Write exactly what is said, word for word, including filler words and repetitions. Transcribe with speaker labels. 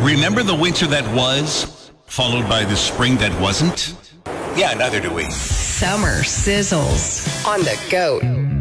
Speaker 1: Remember the winter that was, followed by the spring that wasn't? Yeah, neither do we.
Speaker 2: Summer sizzles on the GOAT.